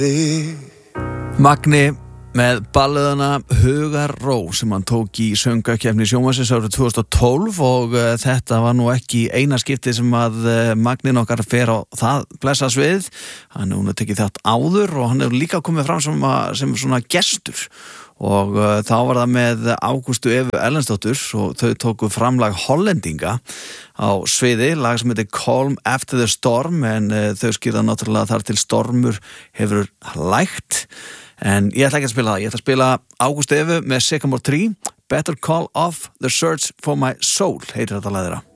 Magni með balleðana Hugar Ró sem hann tók í söngvakeppni Sjónvarpsins árið 2012 og þetta var nú ekki eina skiptið sem að Magnin okkar fer á það blessa svið. Hann hefur tekið þátt áður og hann hefur líka komið fram sem svona gestur og þá var það með Ágústu Evu Erlendsdóttur og þau tóku framlag Hollendinga á sviði, lag sem heitir Calm After the Storm en þau skýrða náttúrulega þar til stormur hefur lægt. En ég ætla ekki að spila það, ég ætla að spila Ágústu Evu með Sycamore Tree, Better Call Off the Search for My Soul heitir þetta lag þeirra.